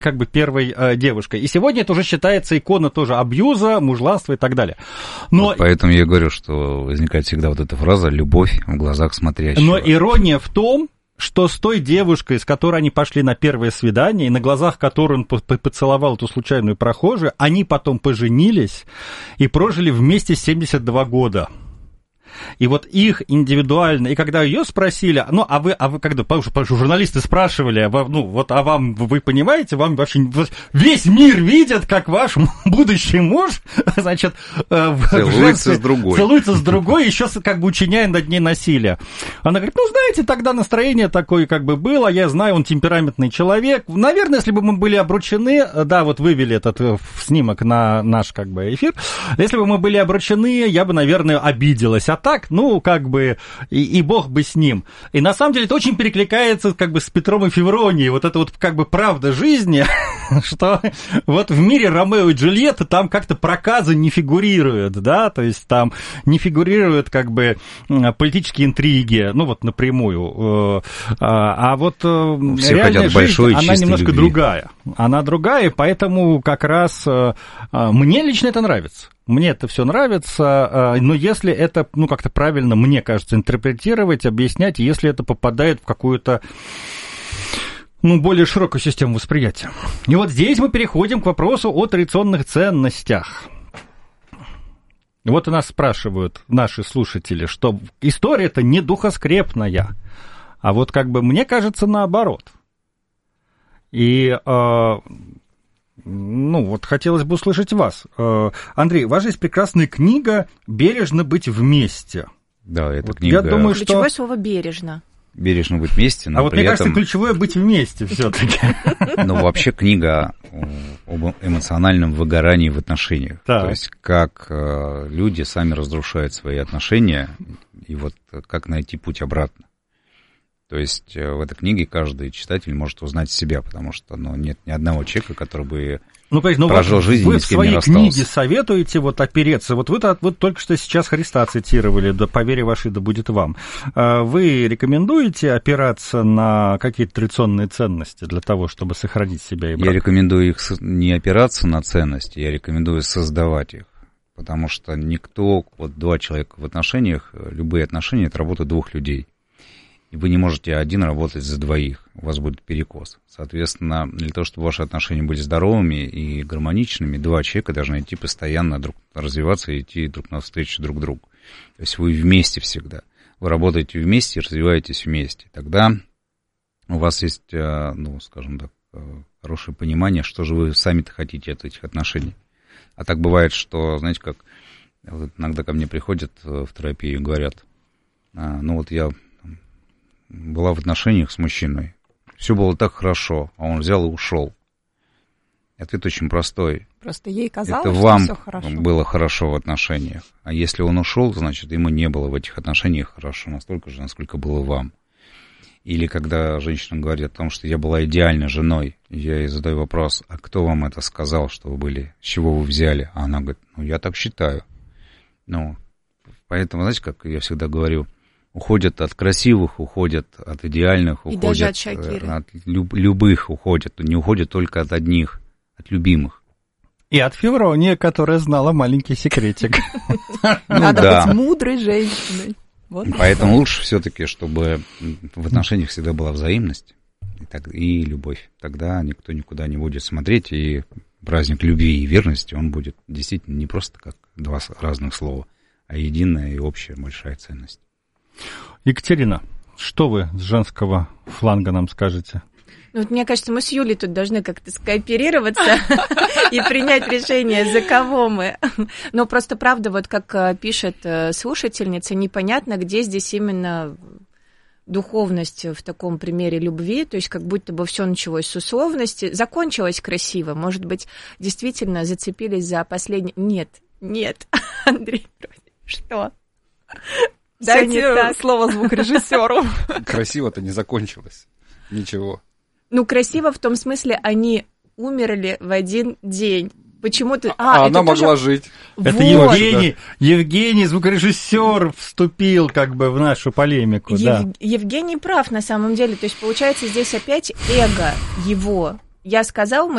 как бы первой девушкой. И сегодня это уже считается икона тоже абьюза, мужланства и так далее. Но... Вот поэтому я говорю, что возникает всегда вот эта фраза «любовь в глазах смотрящего». Но ирония в том, что с той девушкой, с которой они пошли на первое свидание, и на глазах которой он поцеловал эту случайную прохожую, они потом поженились и прожили вместе 72 года. И вот их индивидуально, и когда ее спросили, ну, а вы когда, потому что журналисты спрашивали, а вам, вы понимаете, вам вообще весь мир видит, как ваш будущий муж, значит, целуется с другой, еще как бы учиняя над ней насилие. Она говорит, ну, знаете, тогда настроение такое как бы было, я знаю, он темпераментный человек. Наверное, если бы мы были обручены, да, вот вывели этот снимок на наш как бы эфир, если бы мы были обручены, я бы, наверное, обиделась. А так, ну, как бы, и бог бы с ним. И на самом деле это очень перекликается как бы с Петром и Февронией. Вот это вот как бы правда жизни, что вот в мире Ромео и Джульетты там как-то проказы не фигурируют, да, то есть там не фигурируют как бы политические интриги, ну, вот напрямую. А вот все реальная жизнь, она немножко любви. Другая. Она другая, и поэтому как раз мне лично это нравится. Мне это все нравится, но если это, ну, как-то правильно, мне кажется, интерпретировать, объяснять, если это попадает в какую-то, ну, более широкую систему восприятия. И вот здесь мы переходим к вопросу о традиционных ценностях. Вот у нас спрашивают наши слушатели, что история-то не духоскрепная, а вот как бы мне кажется наоборот. И... ну, вот хотелось бы услышать вас. Андрей, у вас же есть прекрасная книга «Бережно быть вместе». Да, это вот книга... Я думаю, что... Ключевое слово «бережно». Бережно быть вместе, но а вот при мне этом... кажется, ключевое быть вместе все-таки. Ну, вообще книга об эмоциональном выгорании в отношениях. Так. То есть, как люди сами разрушают свои отношения, и вот как найти путь обратно. То есть в этой книге каждый читатель может узнать себя, потому что нет ни одного человека, который бы прожил жизнь и ни с кем не расстался. Вы в своей книге советуете вот опереться, вот вы только что сейчас Христа цитировали, да, «По вере вашей да будет вам». Вы рекомендуете опираться на какие-то традиционные ценности для того, чтобы сохранить себя и брак? Я рекомендую их не опираться на ценности, я рекомендую создавать их. Потому что никто, вот два человека в отношениях, любые отношения — это работа двух людей. И вы не можете один работать за двоих, у вас будет перекос. Соответственно, для того, чтобы ваши отношения были здоровыми и гармоничными, два человека должны идти постоянно развиваться и идти друг навстречу друг другу. То есть вы вместе всегда. Вы работаете вместе и развиваетесь вместе. Тогда у вас есть, ну, скажем так, хорошее понимание, что же вы сами-то хотите от этих отношений. А так бывает, что, знаете, как вот иногда ко мне приходят в терапию и говорят, ну вот я была в отношениях с мужчиной, все было так хорошо, а он взял и ушел. Ответ очень простой. Просто ей казалось, это что вам все хорошо. Было хорошо в отношениях. А если он ушел, значит, ему не было в этих отношениях хорошо настолько же, насколько было вам. Или когда женщина говорит о том, что я была идеальной женой, я ей задаю вопрос, а кто вам это сказал, что вы были, с чего вы взяли? А она говорит, ну, я так считаю. Ну, поэтому, знаете, как я всегда говорю, уходят от красивых, уходят от идеальных, и уходят даже от Шакиры. От любых уходят, не уходят только от одних, от любимых. И от Февронии, которая знала маленький секретик. Надо быть мудрой женщиной. Поэтому лучше все-таки, чтобы в отношениях всегда была взаимность и любовь. Тогда никто никуда не будет смотреть, и праздник любви и верности, он будет действительно не просто как два разных слова, а единая и общая большая ценность. Екатерина, что вы с женского фланга нам скажете? Ну, вот мне кажется, мы с Юлей тут должны как-то скооперироваться и принять решение, за кого мы. Но просто правда, вот как пишет слушательница, непонятно, где здесь именно духовность в таком примере любви, то есть как будто бы все началось с условности, закончилось красиво, может быть, действительно зацепились за последний... Нет, Андрей, что? Дайте слово звукорежиссеру. Красиво-то не закончилось. Ничего. Ну, красиво в том смысле, они умерли в один день. Почему-то... она могла жить. Это вот. Евгений, звукорежиссер, вступил как бы в нашу полемику. Да. Евгений прав на самом деле. То есть, получается, здесь опять эго его Я сказал,